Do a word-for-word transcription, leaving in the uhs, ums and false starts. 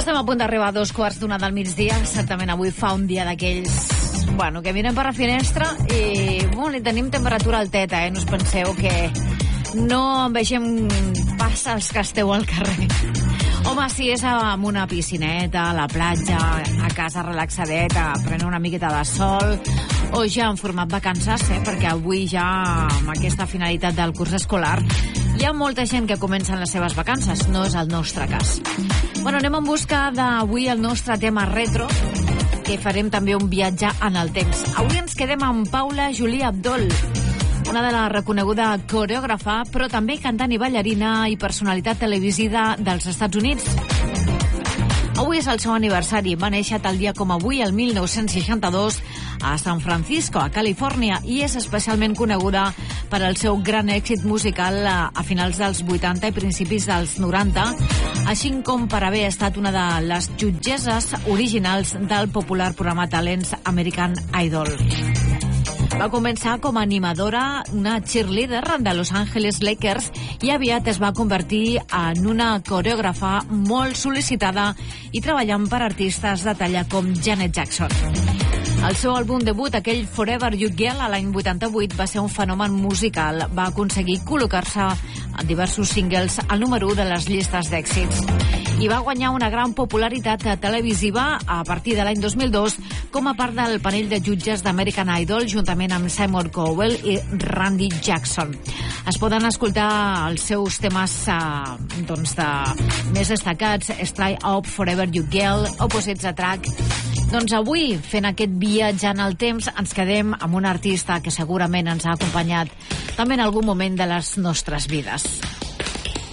Estem a punt d'arribar a dos quarts d'una del migdia. Certament avui fa un dia d'aquells, bueno, que mirem per la finestra i bueno, tenim temperatura alteta, eh? No us penseu que no en vegem pas els que esteu al carrer. Home, si és amb una piscineta, a la platja, a casa relaxadeta, prenent una miqueta de sol, o ja en format vacances, eh? Perquè avui ja, amb aquesta finalitat del curs escolar, hi ha molta gent que comencen les seves vacances, no és el nostre cas. Bueno, anem en busca d'avui el nostre tema retro, que farem també un viatge en el temps. Avui ens quedem amb Paula Julia Abdul, una de la reconeguda coreògrafa, però també cantant i ballarina i personalitat televisiva dels Estats Units. Avui és el seu aniversari. Va néixer tal dia com avui, el mil nou-cents seixanta-dos, a San Francisco, a Califòrnia, i és especialment coneguda per al seu gran èxit musical a, a finals dels vuitanta i principis dels noranta, així com per haver estat una de les jutgesses originals del popular programa Talents American Idol. Va començar com a animadora, una cheerleader de Los Angeles Lakers, i aviat es va convertir en una coreògrafa molt sol·licitada i treballant per artistes de talla com Janet Jackson. El seu àlbum debut, aquell Forever You Girl, a l'any vuitanta-vuit, va ser un fenomen musical. Va aconseguir col·locar-se en diversos singles al número u de les llistes d'èxits. I va guanyar una gran popularitat televisiva a partir de l'any dos mil dos com a part del panell de jutges d'American Idol, juntament amb Simon Cowell i Randy Jackson. Es poden escoltar els seus temes eh, doncs de, més destacats, Stay Up, Forever You Girl, Opposites Attract. Doncs avui, fent aquest viatge en el temps, ens quedem amb un artista que segurament ens ha acompanyat també en algun moment de les nostres vides.